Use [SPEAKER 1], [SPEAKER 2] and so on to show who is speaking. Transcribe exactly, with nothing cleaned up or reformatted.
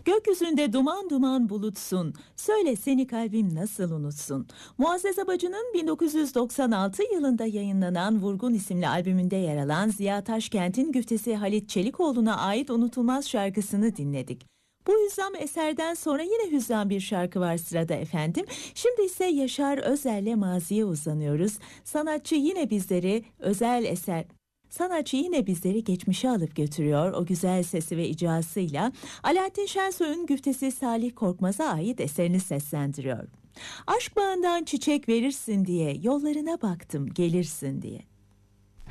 [SPEAKER 1] Gökyüzünde duman duman bulutsun, söyle seni kalbim nasıl unutsun. Muazzez Abacı'nın bin dokuz yüz doksan altı yılında yayınlanan Vurgun isimli albümünde yer alan Ziya Taşkent'in güftesi Halit Çelikoğlu'na ait unutulmaz şarkısını dinledik. Bu hüzzam eserden sonra yine hüzzam bir şarkı var sırada efendim. Şimdi ise Yaşar Özel'le maziye uzanıyoruz. Sanatçı yine bizleri özel eser... Sanatçı yine bizleri geçmişe alıp götürüyor o güzel sesi ve icrasıyla. Alaaddin Şensoy'un güftesi Salih Korkmaz'a ait eserini seslendiriyor. Aşk bağından çiçek verirsin diye, yollarına baktım gelirsin diye.